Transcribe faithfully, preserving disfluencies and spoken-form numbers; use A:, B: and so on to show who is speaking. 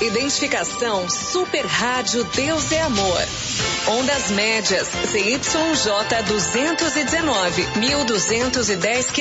A: Identificação Super Rádio Deus é Amor. Ondas médias, Z Y J duzentos e dezenove, mil duzentos e dez